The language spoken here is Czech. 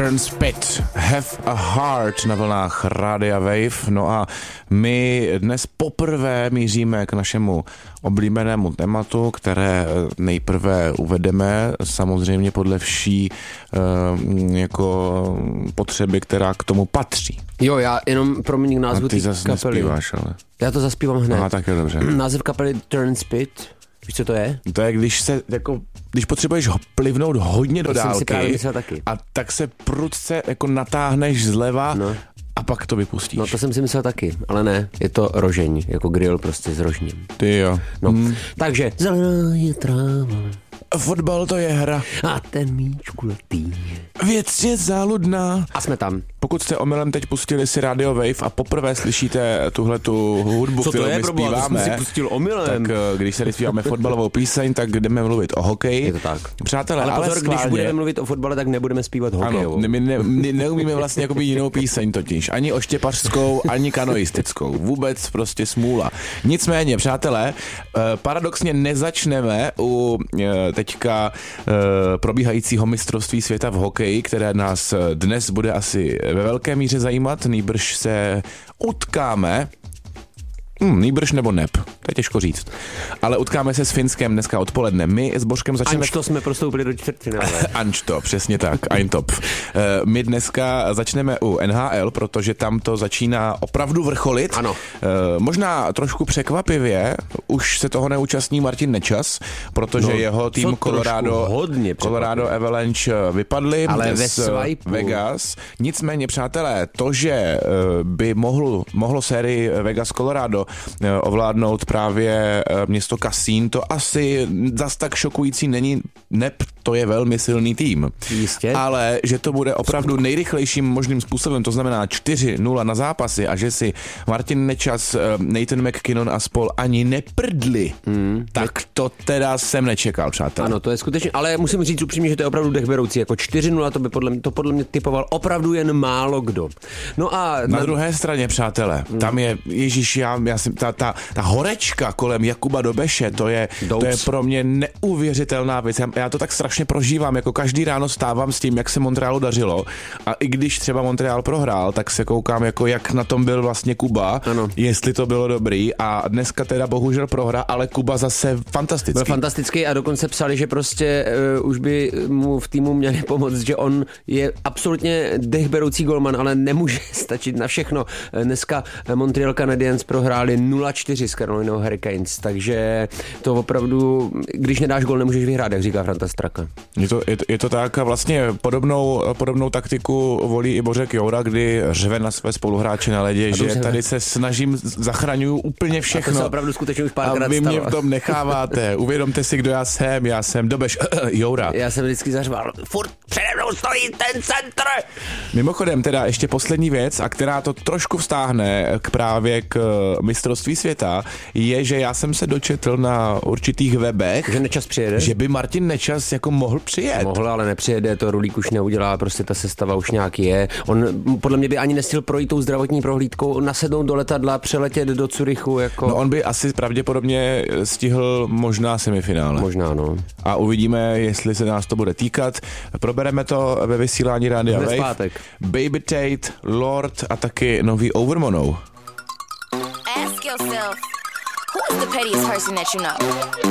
Turnspit, Have a Heart na vlnách Rádia Wave. No a my dnes poprvé míříme k našemu oblíbenému tématu, které nejprve uvedeme samozřejmě podle vší jako potřeby, která k tomu patří. Jo, já jenom promiň názvu té kapely. Ty zase nespíváš, ale. Já to zaspívám hned. Aha, tak je dobře. Název kapely Turnspit. Víš, co to je? To je, když potřebuješ plivnout hodně do dálky a tak se prudce jako natáhneš zleva a pak to vypustíš. No to jsem si myslel taky, ale ne, je to rožeň, jako grill prostě s rožněm. Ty jo. No, takže zelená je tráva. Fotbal to je hra. A ten míč kulatý. Věc je záludná. A jsme tam. Pokud jste omylem teď pustili si Radio Wave a poprvé slyšíte tuhletu hudbu, kterou my zpíváme, si pustil omylem. Tak když se zpíváme fotbalovou píseň, tak jdeme mluvit o hokeji. Je to tak. Přátelé, ale pozor, schválně, když budeme mluvit o fotbale, tak nebudeme zpívat hokejovou. Ano, my neumíme vlastně jakoby jinou píseň totiž. Ani oštěpařskou, ani kanoistickou. Vůbec prostě smůla. Nicméně, přátelé, paradoxně nezačneme u teďka probíhajícího mistrovství světa v hokeji, které nás dnes bude asi ve velké míře zajímat, nýbrž se utkáme, nýbrž nebo neb, to je těžko říct, ale utkáme se s Finskem dneska odpoledne. My s Božkem začneme... Ančto jsme prostoupili do čtvrtfinále. Ančto, přesně tak, Eintop. My dneska začneme u NHL, protože tam to začíná opravdu vrcholit. Ano. Možná trošku už se toho neúčastní Martin Nečas, protože jeho tým Colorado Avalanche vypadli ale z Vegas. Nicméně, přátelé, to, že by mohlo sérii Vegas-Colorado ovládnout právě město Kasín, to asi zas tak šokující není. Neb, to je velmi silný tým. Jistě. Ale že to bude opravdu nejrychlejším možným způsobem, to znamená 4-0 na zápasy a že si Martin Nečas, Nathan McKinnon a spol ani neprdli, tak to teda jsem nečekal, přátelé. Ano, to je skutečně, ale musím říct upřímně, že to je opravdu dechberoucí. Jako 4-0 to by podle mě typoval opravdu jen málo kdo. No a na druhé straně, přátelé, tam je, ježíš, já si, ta horečka kolem Jakuba Dobeše, to je pro mě neuvěřitelná věc. Já to tak strašně prožívám, jako každý ráno stávám s tím, jak se Montrealu dařilo a i když třeba Montreal prohrál, tak se koukám, jako jak na tom byl vlastně Kuba, ano. Jestli to bylo dobrý a dneska teda bohužel prohra, ale Kuba zase fantastický. Byl fantastický a dokonce psali, že prostě už by mu v týmu měli pomoct, že on je absolutně dechberoucí golman, ale nemůže stačit na všechno. Dneska Montreal Canadiens prohráli 0-4 s Carolinou Hurricanes, takže to opravdu, když nedáš gol, nemůžeš vyhrát, jak říká Franta Straka. Je to tak a vlastně podobnou taktiku volí i Bořek Joura, kdy řve na své spoluhráče na ledě, že tady se snažím, zachraňuju úplně všechno. A to se opravdu skutečně už párkrát stalo. A vy mě v tom necháváte. Uvědomte si, kdo já jsem Dobeš Joura. Já jsem vždycky zařval, furt přede mnou stojí ten centr. Mimochodem teda ještě poslední věc, a která to trošku vztáhne právě k mistrovství světa, je, že já jsem se dočetl na určitých webech, že Nečas přijede? Že by Martin Nečas jako mohl přijet. Mohl, ale nepřijede, to Rulík už neudělá, prostě ta sestava už nějaký je. On podle mě by ani nestihl projít tou zdravotní prohlídkou, nasednout do letadla, přeletět do Curychu. Jako... No on by asi pravděpodobně stihl možná semifinále. Možná, no. A uvidíme, jestli se nás to bude týkat. Probereme to ve vysílání Rádia Wave. Zpátek. Baby Tate, Lord a taky nový Overmonou. Ask yourself, who is the pettiest person that you know?